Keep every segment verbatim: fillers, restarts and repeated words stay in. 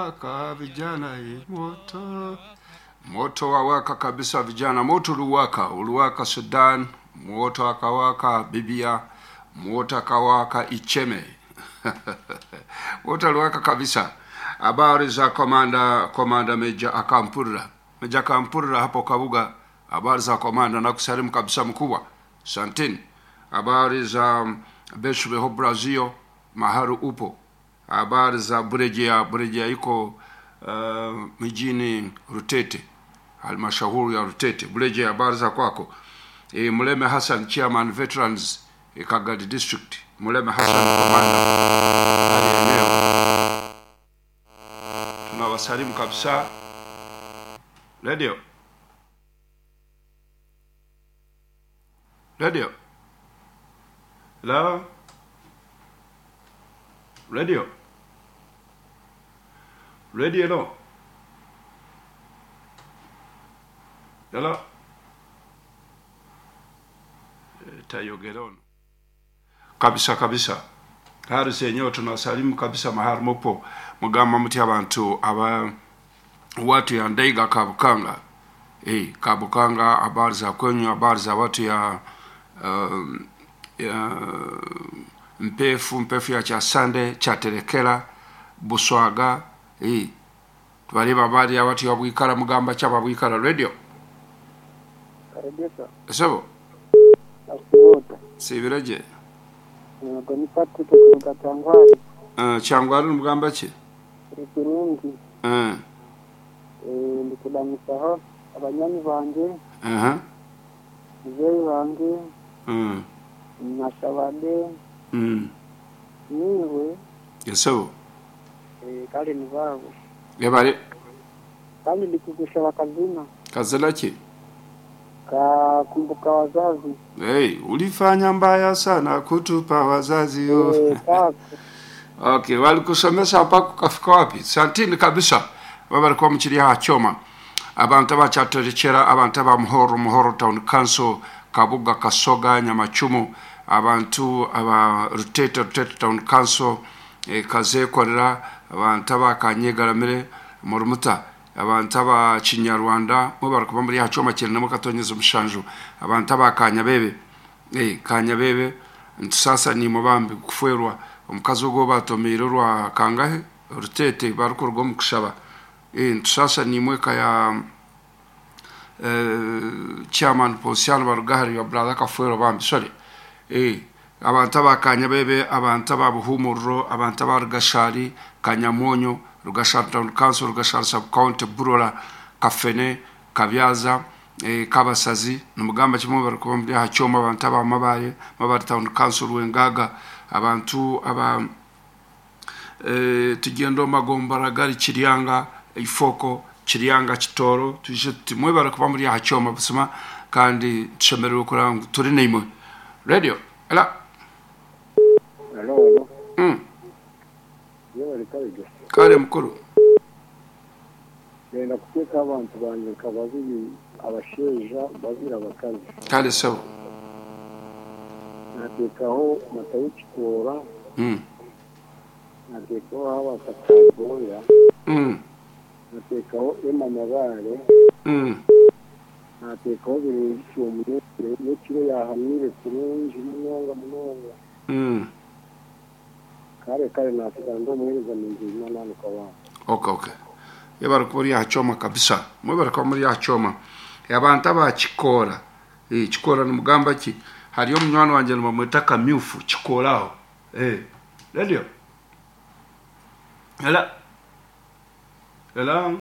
Waka vijana hii moto moto wawaka kabisa vijana. Moto uliwaka uliwaka Sudan, moto akawaka Bibia, moto akawaka Icheme. Moto uliwaka kabisa. Habari za komanda komanda Meja Akampurra Meja Akampurra hapo Kabuga. Habari za komanda na kusalimu kabisa mkubwa. Santini. Habari za Beshwe ho Brazil maharu upo. Habari za Burejea Burejea iko uh, mijini Rutete, halmashauri ya Rutete. Burejea, habari za kwako? E, Muleme Hassan chairman veterans e, Kagadi district. Muleme Hassan komanda hali eneo. Tunawasalimu kabisa. Radio Radio Hello Radio Radio no Hello Tayo Geron kabisa kabisa. Hari senyo tunasalimu kabisa mahari mopo mugamba muti abantu aba watu ya Ndeiga Kabukanga. Eh, Kabukanga, habari za kwenyu, habari za watu ya uh, ya mpefu mpefu ya Chasande, Chaterekela, Buswaga. Eh, tubaliba habari ya watu ya Bwikara mugamba chaba Bwikara radio. Karibisa. Sebo. Asiota. Sibireje. Ngo ni patu tukuruka Changwari. Uh, Changwari mugamba chi? Kirungi. Eh. Eh, ndikudamusa ho abanyani banje. Aha. Mzee wange. Mm. Nasabade. Mm. Niwe. Yeso. Eh, kale ni babo. Yabari. Kale ndikukusha wakazina. Kazela chi? Ka kumbuka wazazi. Hey, ulifanya mbaya sana kutupa wazazi yo. Eh, kaka. Okay, walikusomesa hapa kufika wapi? Santini kabisa. Baba kwa mchili ha choma. Abantu bachaterekera, abantu ba muhoro muhoro town council Kabuga Kasoga Nyamachumu, abantu aba Rutete Rutete town council e kaze korera, abantu ba Kanyegaramire Murumuta, abantu ba Chinyarwanda mubara kuba muri ha choma cyane mu katonyeza umushanju, abantu ba Kanyabebe eh Kanyabebe sasa ni mubambi kufwerwa omukazi go batomira rwa kangahe Rutete barukorwa mu kushaba. Eh sasa ni mweka ya uh, chairman position barugahari ya brother Kafuero bambi sorry. Eh abantu bakanyabebe, abantu babuhumuro, abantu barugashari Kanyamonyo, Rugashari town council, Rugashari sub county Burola, Kafene, Kabyaza, eh Kabasazi numugamba kimwe barukuba muri ha cyoma abantu abamabaye mabari town council wengaga abantu aba eh tugendo magombara gari Kirianga Ifoko Kirianga Kitoro tuje timwe barakuba muri ha cyoma busuma kandi tushemerera ukora turi neimwe radio ela Hello hello. mm Yewe rikabiga. kare mukuru Yenda kuteka abantu banje kabazi abasheja bazira bakazi. kare sawa Natekaho matawukikora. mm Natekaho haba kataboya. mm Natekaho emanyabare. mm Natekaho biri cyumye n'ikiro yahamire kurunji n'onga munonga. mm Kare kare nateka ndo muhereza n'inzima nanuka wa. okay okay yabarakuri ha cyoma kabisa mwe barakuba muri ha cyoma yabantu abakikora eh kikora numugamba ki hariyo munywano wanje numwita Kamyufu kikoraho eh radio ela ela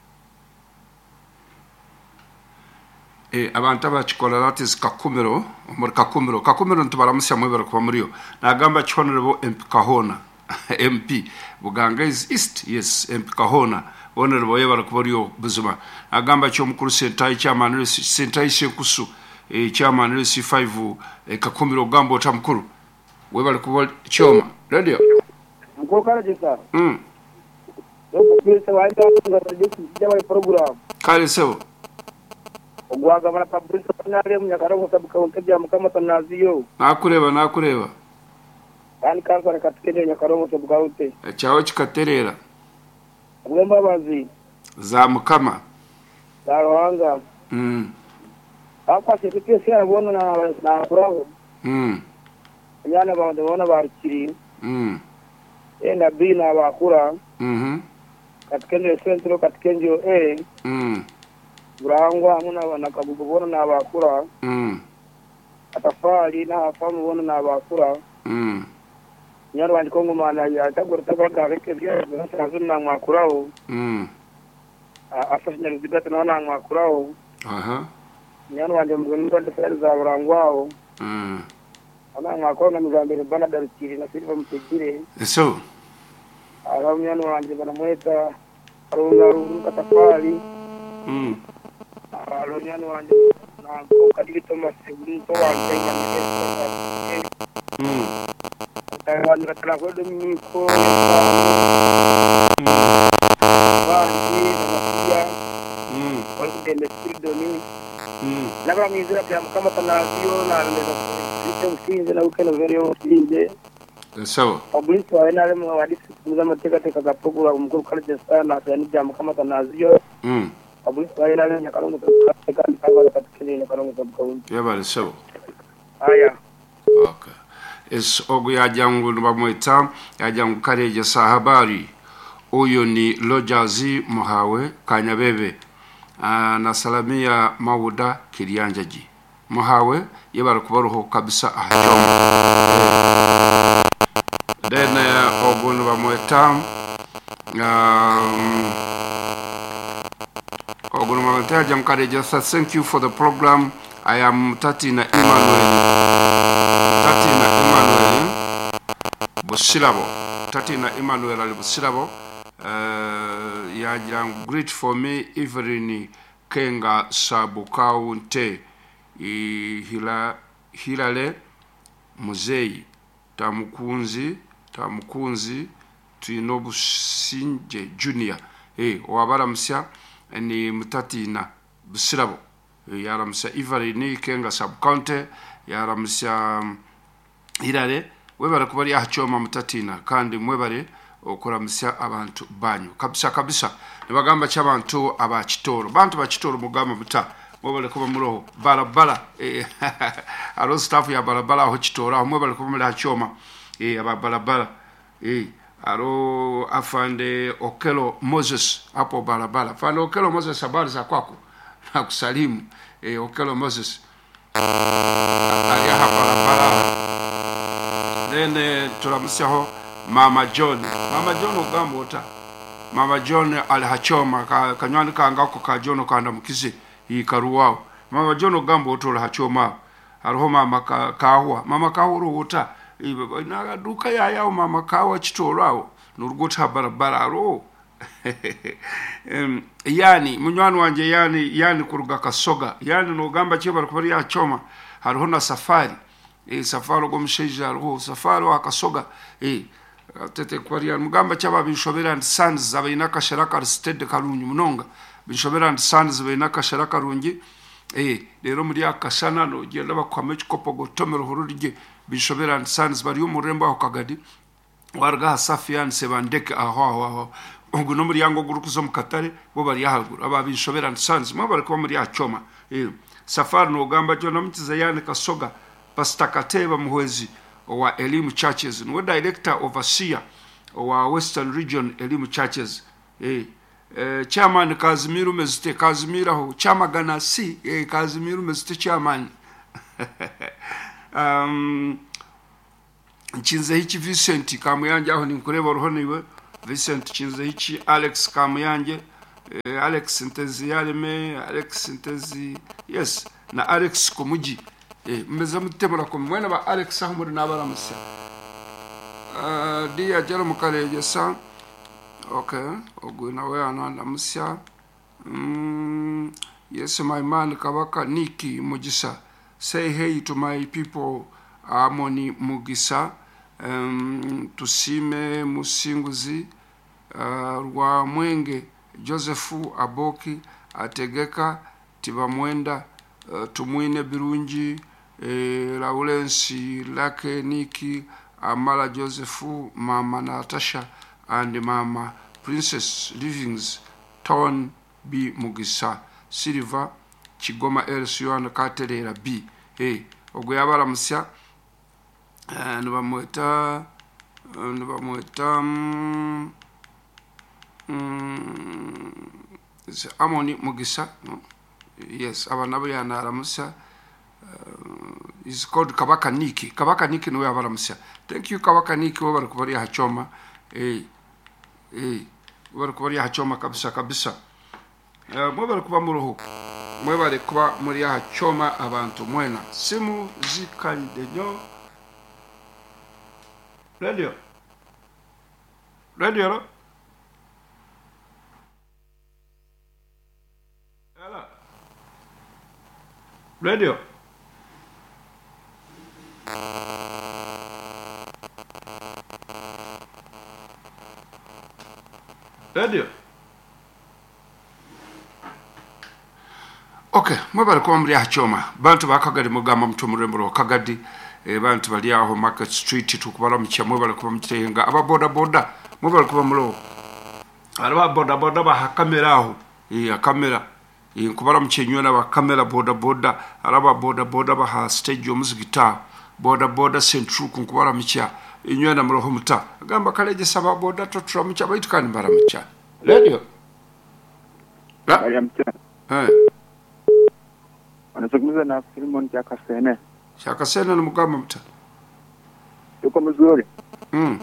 eh abantu abakikora latis Kakumiro muri Kakumiro Kakumiro ntubaramusya mwe barakuba muriyo nagamba Honorable M P Kahona M P Buganga is East yes M P Kahona Honorable yabarakuba buzuma nagamba cyo mukuru sentai chairman sentai shekusu e chairman C five e Kakumiro gambo tamkuru we barakuba choma radio Mko karaje sasa? mm Ndio pesa waenda ngatadiki jamaa program. kale sewo Ogwaga bana publish panale munyakarongo sabuka onteja mukama tanaziyo. nakureba nakureba Kandi kansa rekatikende nyakarongo sabuka onte. chawo chikaterera Ngomba bazi. Za mukama. Darwanga. Mm. Apa sekete sia bona na na bravo. Mm. Yana ba ndona barkiri. Mm. Ena bina bakura. Mhm. Katikenge centro katikenjo e. Mm. Burangwa muna na kabubona na bakura. Mm. Atafali na afamu bona na bakura. Mm. Nyaro wanje kongo mana ya tagurta ba ga reke bia na sanzun na makurao. Mm. Afas na zibata na na makurao. Aha. Nyaro wanje mgondo de fel za burangwao. Mm. Ana ngakona mzambere bana darkiri na silva mtejire. So. Ara nyaro wanje bana mweta arunga runga tafali. Mm. Ara nyaro wanje na ko kadito masibunto wanje ngane. Mm. Taiwan ratla ko dum ko Mm. Kwa de Spridoni. Mm. Labda mizira pia kama tanazio na ndio msingi na ukeno video msingi. So. Public wa ina lemo wadisi kuza mateka teka za program mkuu kale sana yani jamu kama tanazio. Mm. Public wa ina lemo nyakarongo teka kama katikini nyakarongo teka. Yabale so. Aya. Okay. Es ogu ya jangu bamweta ya jangu kareje sahabari. Uyo ni Lojazi Muhawe Kanyabebe. Uh, na salamia Mawuda Kirianjaji. Muhawe yebara kubaruho kabisa ahachoma. Then uh, ogun bamweta um, ogun bamweta jangu kareje sa thank you for the program. I am Tatina Emmanuel. Tatina Emmanuel Busilabo. Tatina Emmanuel Ali Busilabo. Uh, ya jang great for me Evelyn Kenga Sabukau Nte hila hilale Muzei Tamukunzi Tamukunzi Tuinobu Sinje Junior eh wabara msya ni Mutatina Busilabo. Yaramsa Evelyn Kenga Sabukante yaramsa um, hilale webare kubari ahachoma Mutatina kandi mwebare okuramsya abantu banyu kabisa kabisa nibagamba cy'abantu abakitoro bantu bakitoro mugamba buta mwebale kuba muroho barabara eh aro staff ya barabara ho kitoro aho mwebale kuba muri hachoma eh ababarabara eh aro afande Okelo Moses hapo barabara afande Okelo Moses habari za kwako na kusalimu eh Okelo Moses ya barabara then turamsya ho Mama John, Mama John ugambo ota. Mama John alihachoma ka kanywani kangako ka John kanda mukize yi karuwao. Mama John ugambo ota alihachoma. Aroho mama ka kahwa. Mama kahuro ota. Na duka ya yao mama kahwa chitorao. Nurugota barabara aro. um, yani munywani wanje yani yani kuruga kasoga. Yani no gamba chebara kubari ya choma. Aroho na safari. E safari go msheja aroho safari wa kasoga. E tete kwaria mugamba cyaba bishobera and sons zabaina kasharaka aristede karungi munonga bishobera and sons zabaina kasharaka rungi eh rero muri akashana no genda bakwame chikopo gotomero horurige bishobera and sons bari umuremba ho kagadi warga safian sebandeke aho aho ngo no muri yango gurukuzo mukatare bo bari yahagura aba bishobera and sons mo bari ko muri achoma eh safari no gamba cyo namutiza yani kasoga pastakateba muhwezi wa Elimu Churches no director overseer wa Western Region Elimu Churches eh eh chairman Kazimiru Mezite Kazimira ho chama gana si eh Kazimiru Mezite chairman um Chinze hichi Vincent Kamuyanje aho ni kureba roho niwe Vincent Chinze hichi Alex Kamuyanje eh, Alex Ntezi Yareme Alex Ntezi yes na Alex Komuji eh mmeza mutemura ko mwena ba Alex aho muri nabaramusa uh dia jero mukaleje sa okay oguna we ananda musya mm yes my man Kabaka Niki Mujisa say hey to my people Harmony Mugisa um tusime musinguzi uh, rwa Mwenge Josephu Aboki Ategeka Tibamwenda uh, Tumwine Birungi eh, Lawrence Lake Niki Amala Josephu Mama Natasha and Mama Princess Livings Town B Mugisa Silver Chigoma Elsion Katerera B eh ogwe abaramusya and bamweta and bamweta mm Amoni Mugisa no? Yes abanabo yana aramusya uh, is called Kabaka Niki Kabaka Niki no abaramusya thank you Kabaka Niki over kubari hachoma eh eh over kubari hachoma kabisa kabisa uh, mwebale kuba muruhu mwebale kuba muri hachoma abantu mwena simu zikande nyo radio radio lo hello radio radio okay mwebale kuba muri hachoma bantu bakagari mugamba mtu murembo wakagadi e bantu bali aho Market Street tukubara mu cyamwe bali kuba mutyenga aba boda boda mwebale kuba mulo araba boda boda ba kamera aho e kamera e kubara mu cyenywe na ba kamera boda boda araba boda boda ba ha stage omuzigita boda boda central kubara mu cya inywe na muroho muta gamba kaleje saba boda totura mu cya bayitukani bara mu cya radio Bari amcha. eh Anazungumza na Filimon Jakasene. Jakasene ni mugamba muta. Yuko mzuri. Mm.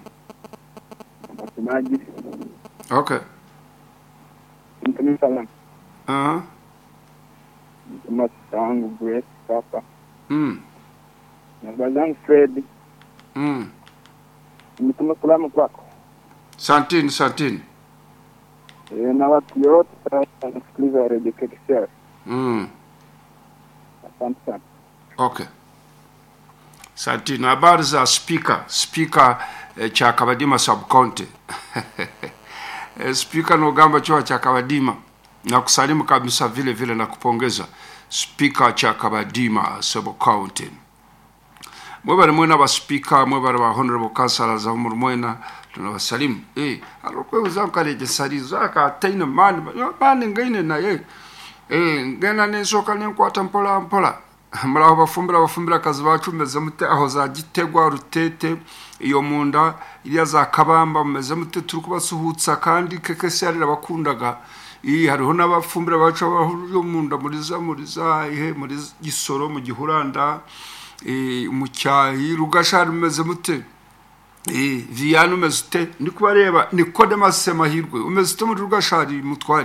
Maji. Okay. Mtumi salam. Ah. Mtuma sangu Grace Papa. Mm. Na bazangu Fred. Mm. Mtuma salamu kwako. Santini santini. E, na watu yote wanasikiliza Radio K K C R. Mm. Asante sana. Okay. Santini habari za speaker speaker eh, cha Kabadima sub county. eh, speaker no gamba chwa cha Kabadima na kusalimu kabisa vile vile na kupongeza speaker cha Kabadima sub county. Mwebale mwena ba speaker mwebale ba honorable councilor za umur mwena tunawasalimu eh alokwe uzankareje sarizo aka taina man man ngaine na eh eh ngena nesoka nenkwata mpola mpola muraho bafumbira bafumbira kazi bacu meze mute aho za gitegwa rutete iyo munda iriya za kabamba meze mute turi kubasuhutsa kandi kekese yarira bakundaga iyi hariho n'abafumbira bacu aho munda muri za muri za ihe muri gisoro mu gihuranda eh mu cyahi rugashari meze mute eh viyanu mezute ndi kubareba Nicodemus Semahirwe umezute muri rugashari mutwari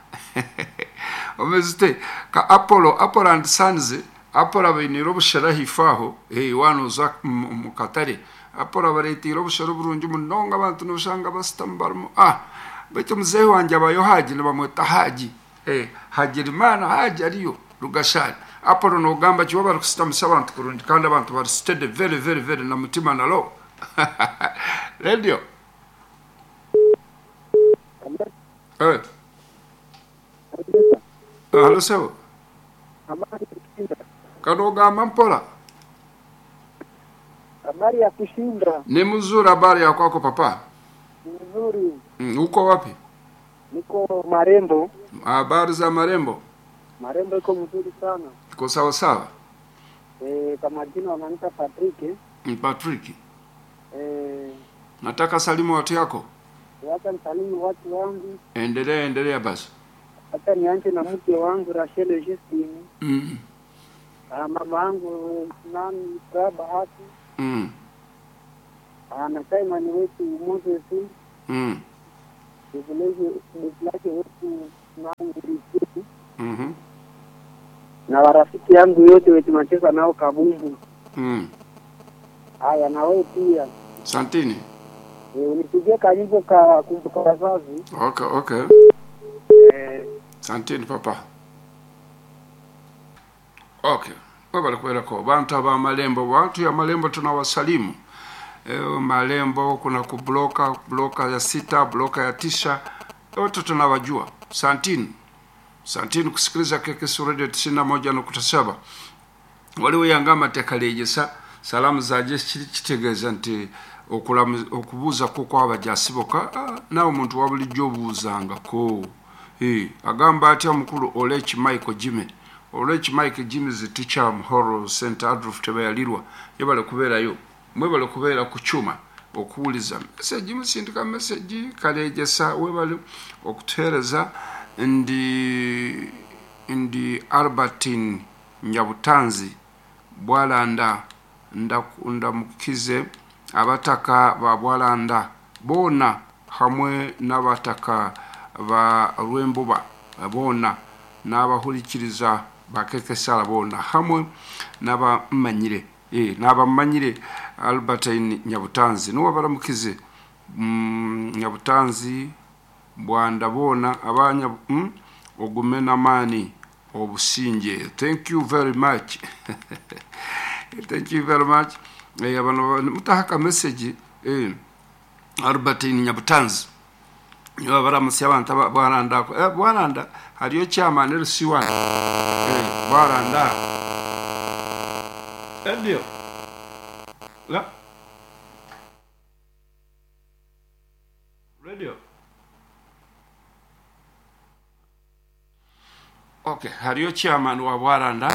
umezute ka Apollo Apollo and Sons Apollo abiniro bushara hifaho eh wanoza mu Katare Apollo abaretiro bushara burungi munonga abantu noshanga bastambarmo ah bete muzehe wanje abayo haji nabamweta haji eh Hagirimana haji ariyo rugashari Apollo no gamba cyo barukusitamusa abantu kurundi kandi abantu bari steady very very very na mutima na lo radio eh hello sir Kadoga mampola Habari ya kushinda. Ni mzuri habari ya kwako papa? Mzuri. Mm, uko wapi? Niko Marembo. Habari za Marembo? Marembo iko mzuri sana. Iko sawa sawa? Eh, kama jina wananiita Patrick. Mm, Patrick. Eh, nataka salimu watu yako. Wacha nisalimu watu wangu. Endelea endelea basi. Hata nianze na mke wangu Rachel Justine. Mm. Ah, mama wangu nani baba haki. Mm. Ah, na Simon wetu Moses. Mm. Village village wetu nani Risi. Mhm. Na warafiki yangu yote wetu tunacheza nao kabumbu. Mm. Haya na wewe pia. Santini. Eh, unipigie karibu ka kumbuka wazazi. Okay, okay. Eh, Santini papa. Okay. Baba kwenda kwa bantu ba Malembo, watu ya Malembo tunawasalimu. E, Malembo kuna kubloka, bloka ya sita, bloka ya tisha. Yote tunawajua. Santini. Santini kusikiliza K K C Radio tisini na moja nukta saba. Wale uyangama tekaleje sa salamu za jeshi kitegeza nti okulamu okubuuza ko kwabajasiboka nawe omuntu wabulijjo obuuzangako eh agamba atya mukulu Olech Michael Jimmy Olech Michael Jimmy is teacher mu Horror Center Adolf Tebayalirwa yebale kubeerayo mwebale kubeera ku chuma okuwuliza message musindika message kalejesa webale okuteereza ndi ndi Albertine Nyabutanzi Bwalanda nda mukize abataka ba Bwalanda bona hamwe n'abataka ba Rwembuba bona n'abahulikiriza bakekesala bona hamwe n'abamanyire eh n'abamanyire Albertine Nyabutanzi no baramukize mm, Nyabutanzi Bwanda bona abanya mm, ogumena mani obusinje. Thank you very much. Thank you very much. Eh abantu mutahaka message eh Albertine Nyabutanzi yo baramusi abantu Bwalanda eh Bwalanda hariyo chairman L C one eh Bwalanda Elio la radio okay hariyo chairman wa Bwalanda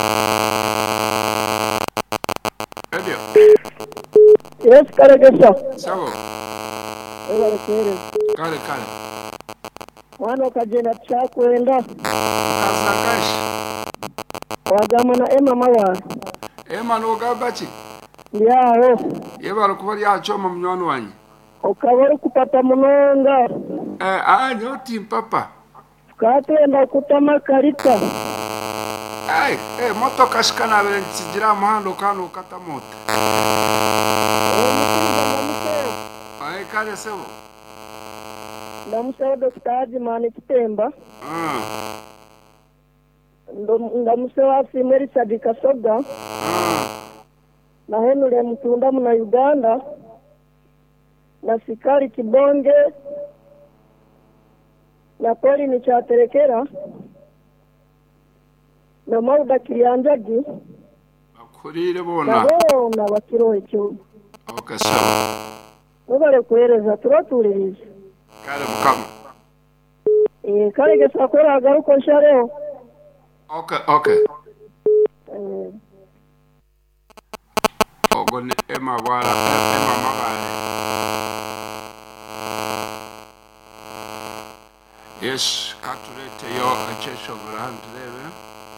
Elio Yes, Karegesa. sawa Ewa kere. kale kale Mwana kagenda chakwenda. kasakash Wagama na Emma Mawa. ema no gabachi Yaho. yebara kuba yachoma munywani wanyi Okabari kupata munonga. eh ah nyoti papa Katenda kutama karita. ai eh moto kashikana bere ntsigira muhando kano kata moto ai kale sebo Ndamusaba Doctor Ajimani Kitemba. ah Ndo ndamusaba Simeri Sadika Soga. ah Na Henule Mtunda muna Uganda. Na Sikari Kibonge. Na Poli ni Chaterekera. Na Mauda Kilianjagi. akurire Na bona bona bakirohe cyo. okay sawa Mubale kuhereza turotulirize. kale mukama Eh Karegesa akora agaruko nshareo. okay okay Eh ogone ema bwala ema mabale yes katulete yo achecho brand lebe